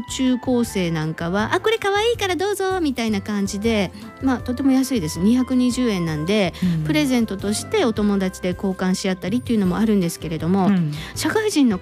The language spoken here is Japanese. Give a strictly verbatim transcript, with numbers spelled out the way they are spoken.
中高生なんかはあこれ可愛いからどうぞみたいな感じで、まあとても安いです。にひゃくにじゅうえんなんで、うん、プレゼントとしてお友達で交換し合ったりっていうのもあるんですけれども、うん、社会人の